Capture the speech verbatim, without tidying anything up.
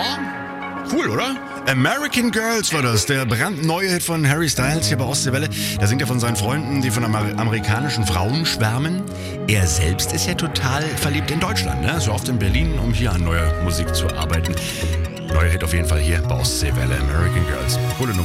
Cool, oder? American Girls war das, der brandneue Hit von Harry Styles hier bei Ostseewelle. Da singt er von seinen Freunden, die von Amer- amerikanischen Frauen schwärmen. Er selbst ist ja total verliebt in Deutschland, ne? So oft in Berlin, um hier an neuer Musik zu arbeiten. Neuer Hit auf jeden Fall hier bei Ostseewelle, American Girls. Coole Nummer.